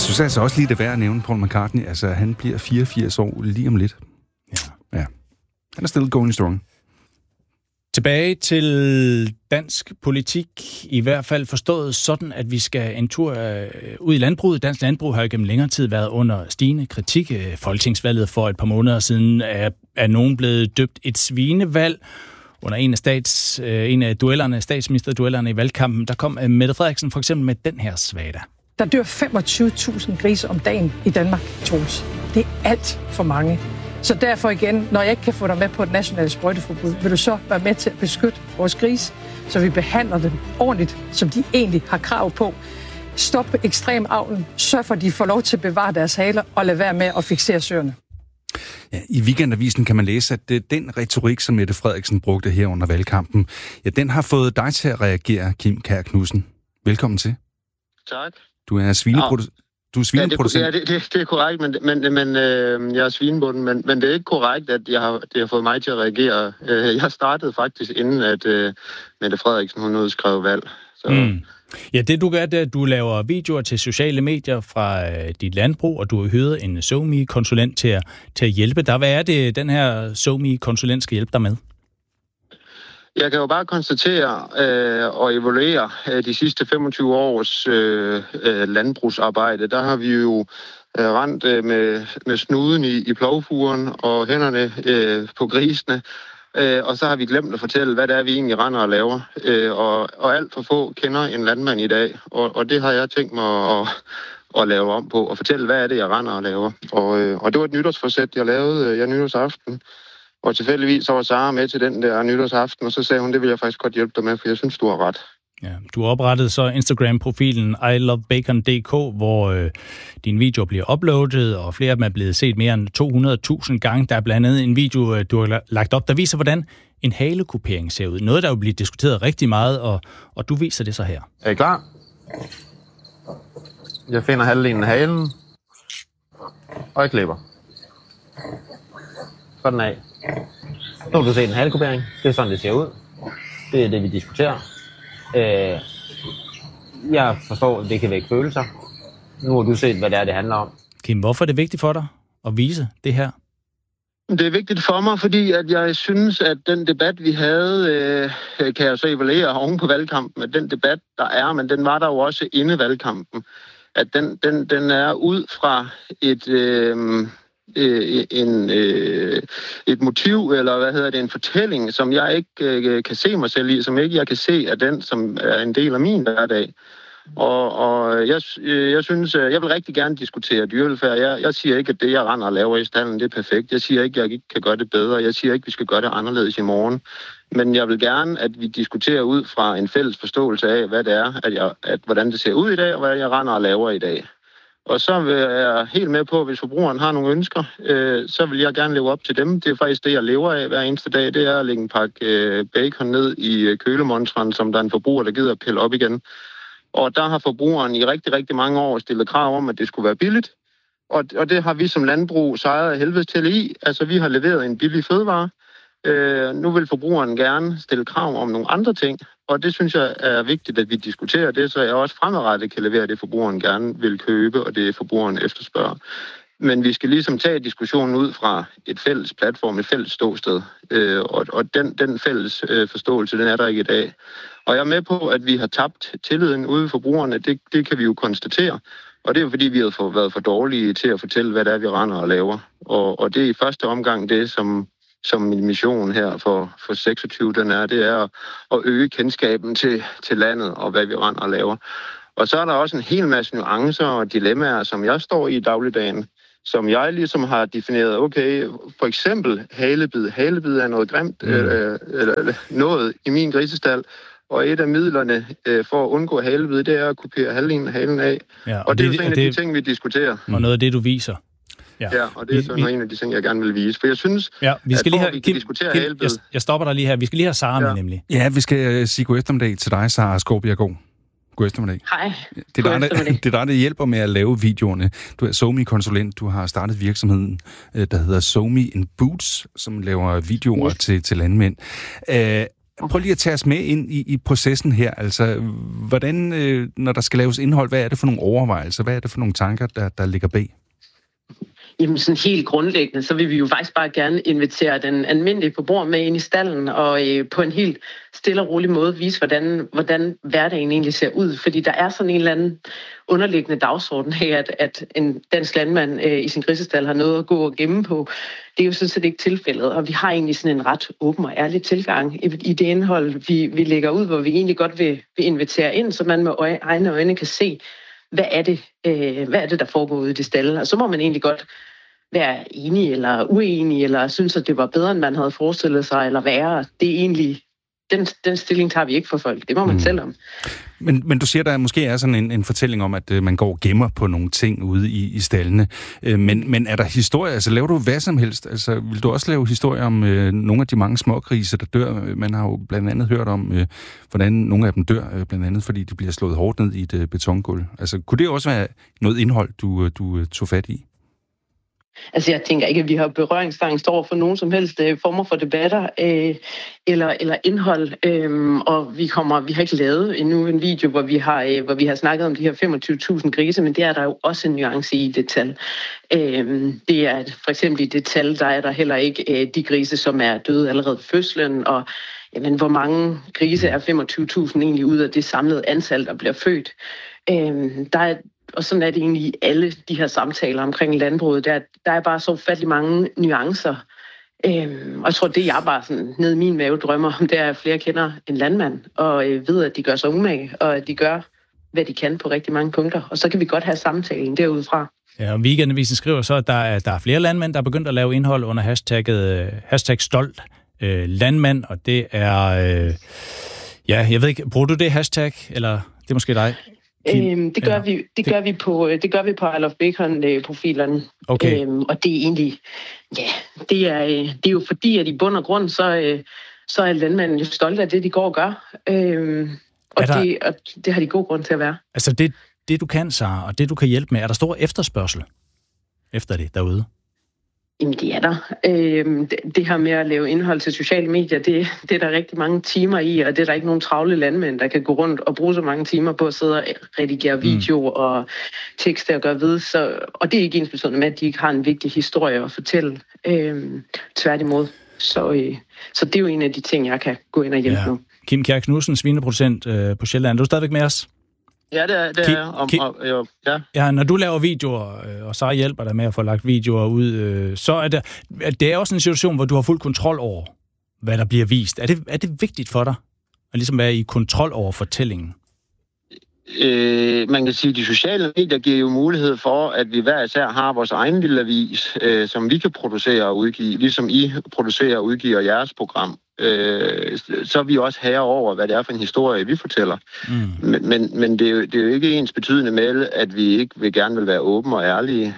synes altså også lige det værd at nævne Paul McCartney. Altså, han bliver 84 år lige om lidt. Ja. Han er still going strong. Tilbage til dansk politik, i hvert fald forstået sådan, at vi skal en tur ud i landbruget. Dansk landbrug har jo gennem længere tid været under stigende kritik. Folketingsvalget for et par måneder siden er nogen blevet døbt et svinevalg. Under en af duellerne, statsministerduellerne i valgkampen, der kom Mette Frederiksen for eksempel med den her svada. Der dør 25.000 grise om dagen i Danmark, Troels. Det er alt for mange. Så derfor igen, når jeg ikke kan få dig med på et nationalt sprøjteforbud, vil du så være med til at beskytte vores grise, så vi behandler dem ordentligt, som de egentlig har krav på. Stop ekstrem avlen, sørg for, at de får lov til at bevare deres haler, og lad være med at fiksere søerne. Ja, i Weekendavisen kan man læse, at den retorik, som Mette Frederiksen brugte her under valgkampen, ja, den har fået dig til at reagere, Kim Kjær Knudsen. Velkommen til. Tak. Du er svineproducent. Du er svineproducent. Ja, det er korrekt, men jeg er svinebunden, men det er ikke korrekt, at det har fået mig til at reagere. Jeg startede faktisk inden, at Mette Frederiksen hun udskrev valg. Så. Ja, det du gør, det er, at du laver videoer til sociale medier fra dit landbrug, og du har hyret en SoMe-konsulent til at hjælpe dig. Hvad er det, den her SoMe-konsulent skal hjælpe dig med? Jeg kan jo bare konstatere og evaluere de sidste 25 års landbrugsarbejde. Der har vi jo rendt med snuden i plovfuren og hænderne på grisene. Og så har vi glemt at fortælle, hvad det er, vi egentlig render og laver. Og alt for få kender en landmand i dag. Og det har jeg tænkt mig at lave om på. Og fortælle, hvad er det, jeg render og laver. Og det var et nytårsforsæt, jeg lavede nytårsaften. Og tilfældigvis så var Sara med til den der nytårsaften, og så sagde hun, det vil jeg faktisk godt hjælpe dig med, for jeg synes, du har ret. Ja, du oprettede så Instagram-profilen ilovebacon.dk, hvor dine videoer bliver uploadet, og flere af dem er blevet set mere end 200.000 gange. Der er blandt andet en video, du har lagt op, der viser, hvordan en halekupering ser ud. Noget, der jo bliver diskuteret rigtig meget, og du viser det så her. Er I klar? Jeg finder halvdelen af halen, og jeg klipper. Sådan af. Nu har du set en halekupering. Det er sådan, det ser ud. Det er det, vi diskuterer. Jeg forstår, at det kan vække følelser. Nu har du set, hvad det er, det handler om. Kim, hvorfor er det vigtigt for dig at vise det her? Det er vigtigt for mig, fordi at jeg synes, at den debat, vi havde, kan jeg så evaluere oven på valgkampen, at den debat, der er, men den var der jo også inde valgkampen, at den er ud fra et motiv, eller en fortælling, som jeg ikke kan se mig selv i, som ikke jeg kan se af den, som er en del af min hverdag. Og jeg synes, jeg vil rigtig gerne diskutere dyrevelfærd. Jeg siger ikke, at det, jeg render og laver i stallen, det er perfekt. Jeg siger ikke, at jeg ikke kan gøre det bedre. Jeg siger ikke, at vi skal gøre det anderledes i morgen. Men jeg vil gerne, at vi diskuterer ud fra en fælles forståelse af, hvad det er, hvordan det ser ud i dag, og hvad jeg render og laver i dag. Og så vil jeg helt med på, at hvis forbrugeren har nogle ønsker, så vil jeg gerne leve op til dem. Det er faktisk det, jeg lever af hver eneste dag. Det er at lægge en pakke bacon ned i kølemontren, som der er en forbruger, der gider at pille op igen. Og der har forbrugeren i rigtig, rigtig mange år stillet krav om, at det skulle være billigt. Og det har vi som landbrug sejret af helvede til i. Altså, vi har leveret en billig fødevare. Nu vil forbrugeren gerne stille krav om nogle andre ting. Og det synes jeg er vigtigt, at vi diskuterer det, så jeg også fremadrettet kan levere det, forbrugeren gerne vil købe, og det forbrugeren efterspørger. Men vi skal ligesom tage diskussionen ud fra et fælles platform, et fælles ståsted. Og den fælles forståelse, den er der ikke i dag. Og jeg er med på, at vi har tabt tilliden ude ved forbrugerne. Det kan vi jo konstatere. Og det er jo fordi, vi har været for dårlige til at fortælle, hvad det er, vi render og laver. Og det er i første omgang det, som min mission her for 26, det er at øge kendskaben til landet og hvad vi render og laver. Og så er der også en hel masse nuancer og dilemmaer, som jeg står i dagligdagen, som jeg ligesom har defineret, okay, for eksempel halebid. Halebid er noget grimt, eller noget i min grisestal, og et af midlerne for at undgå halebid, det er at kupere halvdelen af halen af. Ja, og det er jo sådan en af de ting, vi diskuterer. Og noget af det, du viser. Ja, og det er så en af de ting, jeg gerne vil vise. For jeg synes, vi skal lige vi kan diskutere halebid. Jeg stopper dig lige her. Vi skal lige have Sara med, nemlig. Ja, vi skal sige god eftermiddag til dig, Sara Skovbjerg. God eftermiddag. Hej. Det er dig, der hjælper med at lave videoerne. Du er SoMe-konsulent. Du har startet virksomheden, der hedder SoMe in Boots, som laver videoer til landmænd. prøv lige at tage os med ind i processen her. Altså, hvordan, når der skal laves indhold, hvad er det for nogle overvejelser? Hvad er det for nogle tanker, der ligger bag? Jamen sådan helt grundlæggende, så vil vi jo faktisk bare gerne invitere den almindelige forbruger med ind i stallen og på en helt stille og rolig måde vise, hvordan hverdagen egentlig ser ud. Fordi der er sådan en eller anden underliggende dagsorden af, at en dansk landmand i sin grisestal har noget at gå og gemme på. Det er jo sådan set ikke tilfældet, og vi har egentlig sådan en ret åben og ærlig tilgang i det indhold, vi lægger ud, hvor vi egentlig godt vil invitere ind, så man med egne øjne kan se, hvad er det, der foregår ude i det stalle. Og så må man egentlig godt være enig eller uenig, eller synes, at det var bedre, end man havde forestillet sig, eller værre. Det er egentlig, den stilling tager vi ikke for folk. Det må man selv om. Men du siger, der måske er sådan en fortælling om, at man går og gemmer på nogle ting ude i stallene. Men er der historie? Altså laver du hvad som helst? Altså vil du også lave historier om nogle af de mange smågrise, der dør? Man har jo blandt andet hørt om, hvordan nogle af dem dør, blandt andet fordi de bliver slået hårdt ned i et betongulv. Altså kunne det også være noget indhold, du tog fat i? Altså jeg tænker ikke, at vi har berøringsangst over for nogen som helst former for debatter eller indhold. Og vi har ikke lavet endnu en video, hvor vi har snakket om de her 25.000 grise, men det er der jo også en nuance i det tal. Det er for eksempel i det tal, der er der heller ikke de grise, som er døde allerede ved fødslen, og jamen, hvor mange grise er 25.000 egentlig ud af det samlede antal, der bliver født. Og sådan er det egentlig i alle de her samtaler omkring landbruget. Der er bare så ufattelig mange nuancer. Og jeg tror, det jeg bare sådan ned i min mave drømmer om, det er, at flere kender en landmand, og ved, at de gør sig umage, og at de gør, hvad de kan på rigtig mange punkter. Og så kan vi godt have samtalen derudfra. Ja, og Weekendavisen skriver så, at der er flere landmænd, der er begyndt at lave indhold under hashtag stolt landmand, og det er... jeg ved ikke, bruger du det hashtag, eller det er måske dig? Det gør vi på I Love Bacon-profilerne. Okay. Og det er egentlig, det er jo fordi, at i bund og grund, så er landmanden jo stolt af det, de går og gør. Og det har de god grund til at være. Altså det du kan, Sara, og det du kan hjælpe med, er der stor efterspørgsel efter det derude? Jamen, det er der. Det her med at lave indhold til sociale medier, det er der rigtig mange timer i, og det er der ikke nogen travle landmænd, der kan gå rundt og bruge så mange timer på at sidde og redigere video og tekster og gøre ved. Og det er ikke ensbetydende med, at de ikke har en vigtig historie at fortælle. Tværtimod. Så det er jo en af de ting, jeg kan gå ind og hjælpe nu. Kim Kjær Knudsen, svineproducent på Sjælland. Er du stadigvæk med os? Ja, det er. Ja, når du laver videoer, og så hjælper dig med at få lagt videoer ud, så er det er også en situation, hvor du har fuld kontrol over, hvad der bliver vist. Er det vigtigt for dig at ligesom være i kontrol over fortællingen? Man kan sige, at de sociale medier giver jo mulighed for, at vi hver især har vores egen lille avis, som vi kan producere og udgive, ligesom I producerer og udgiver jeres program. Så er vi også herre over, hvad det er for en historie, vi fortæller. Men det er jo ikke ens betydende med, at vi ikke gerne vil være åbne og ærlige.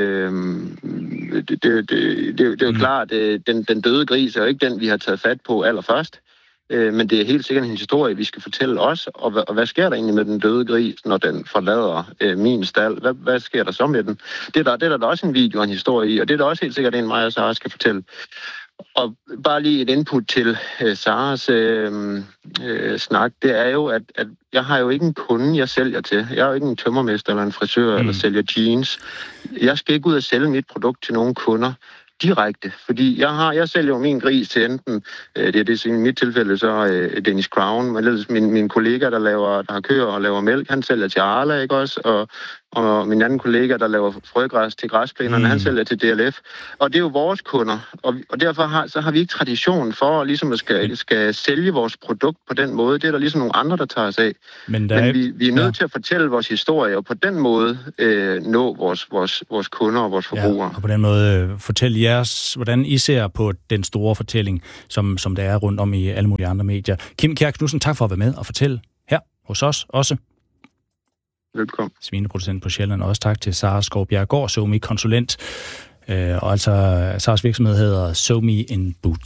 Det er jo klart, at den døde gris er jo ikke den, vi har taget fat på allerførst. Men det er helt sikkert en historie, vi skal fortælle os. Og hvad sker der egentlig med den døde gris, når den forlader min stald? Hvad sker der så med den? Det er der også en video og en historie i, og det er der også helt sikkert en, mig og Sara skal fortælle. Og bare lige et input til Saras snak, det er jo, at jeg har jo ikke en kunde, jeg sælger til. Jeg er jo ikke en tømmermester eller en frisør, eller sælger jeans. Jeg skal ikke ud og sælge mit produkt til nogle kunder direkte, fordi jeg sælger jo min gris til enten, det er i mit tilfælde så Danish Crown, men ellers min kollega, der har køer og laver mælk, han sælger til Arla, ikke også? Og min anden kollega, der laver frøgræs til græsplænerne, han sælger til DLF. Og det er jo vores kunder, og derfor så har vi ikke tradition for ligesom at skal sælge vores produkt på den måde. Det er der ligesom nogle andre, der tager os af. Men vi er nødt til at fortælle vores historie, og på den måde nå vores kunder og vores forbrugere. Ja, og på den måde fortælle jeres, hvordan I ser på den store fortælling, som der er rundt om i alle mulige andre medier. Kim Kjær Knudsen, tak for at være med og fortælle her hos os også. Velkommen. Svineproducent på Sjælland. Også tak til Sara Skovbjerg-Gaard, SoMe-konsulent. Og altså Saras virksomhed hedder SoMe in Boots.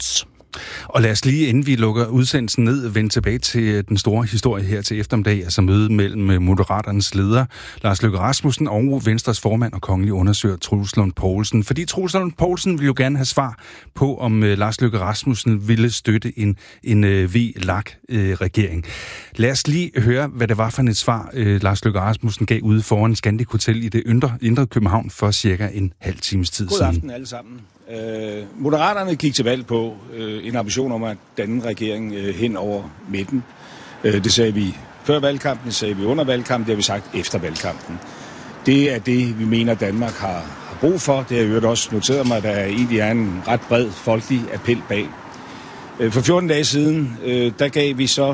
Og lad os lige, inden vi lukker udsendelsen ned, vende tilbage til den store historie her til eftermiddag, altså mødet mellem Moderaternes leder, Lars Løkke Rasmussen, og Venstres formand og kongelig undersøger, Troels Lund Poulsen. Fordi Troels Lund Poulsen ville jo gerne have svar på, om Lars Løkke Rasmussen ville støtte en VLAK-regering. Lad os lige høre, hvad det var for et svar, Lars Løkke Rasmussen gav ude foran Scandic Hotel i det indre København for cirka en halv times tid siden. God aften alle sammen. Moderaterne gik til valg på en ambition om at danne en regering hen over midten. Det sagde vi før valgkampen, det sagde vi under valgkampen, det har vi sagt efter valgkampen. Det er det, vi mener, Danmark har brug for. Det har jeg også noteret mig, at der egentlig er en ret bred folkelig appel bag. For 14 dage siden, der gav vi så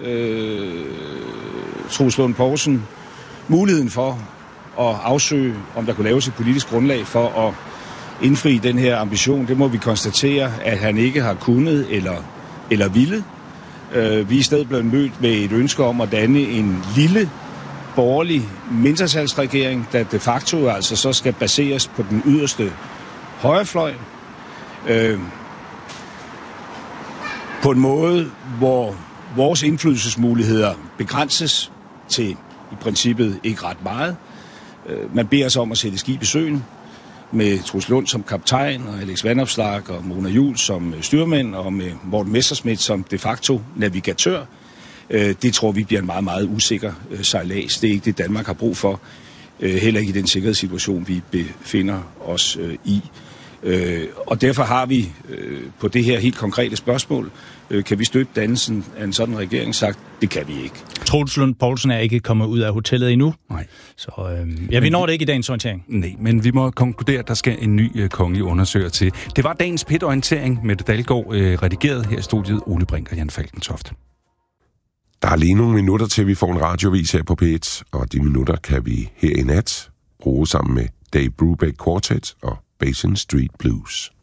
Troels Lund Poulsen muligheden for at afsøge, om der kunne laves et politisk grundlag for at indfri den her ambition. Det må vi konstatere, at han ikke har kunnet eller ville. Vi er i stedet blevet mødt med et ønske om at danne en lille borgerlig mindretalsregering, der de facto altså så skal baseres på den yderste højrefløj. På en måde, hvor vores indflydelsesmuligheder begrænses til i princippet ikke ret meget. Man beder os om at sætte skib i søen med Troels Lund som kaptajn, og Alex Vanopslagh og Mona Juul som styrmænd, og med Morten Messerschmidt som de facto navigatør. Det tror vi bliver en meget, meget usikker sejlads. Det er ikke det, Danmark har brug for. Heller ikke i den sikkerhedssituation, vi befinder os i. Og derfor har vi på det her helt konkrete spørgsmål, kan vi støtte dannelsen af en sådan regering, sagt, det kan vi ikke. Troels Lund Poulsen er ikke kommet ud af hotellet endnu. Nej. Så vi når det ikke i dagens orientering. Nej, men vi må konkludere, at der skal en ny kongelig undersøger til. Det var dagens PET-orientering med Dalgaard, redigeret her i studiet, Ole Brink og Jan Falkentoft. Der er lige nogle minutter til, vi får en radiovis her på P1, og de minutter kan vi her i nat bruge sammen med Dave Brubeck Quartet og Basin Street Blues.